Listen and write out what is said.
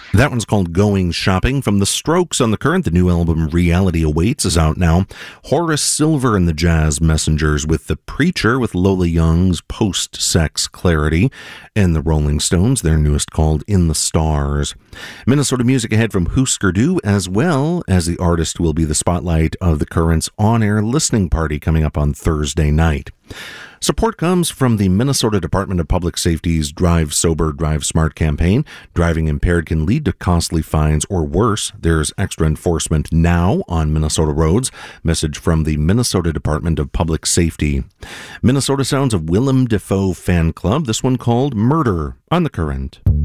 That one's called Going Shopping. From The Strokes on the Current, the new album Reality Awaits is out now. Horace Silver and the Jazz Messengers with The Preacher, with Lola Young's Post-Sex Clarity. And the Rolling Stones, their newest, called In the Stars. Minnesota music ahead from Husker Du, as well as the artist will be the spotlight of the Current's on-air listening party coming up on Thursday night. Support comes from the Minnesota Department of Public Safety's Drive Sober, Drive Smart campaign. Driving impaired can lead to costly fines or worse. There's extra enforcement now on Minnesota roads. Message from the Minnesota Department of Public Safety. Minnesota sounds of Willem Dafoe Fan Club. This one called Murder on the Current.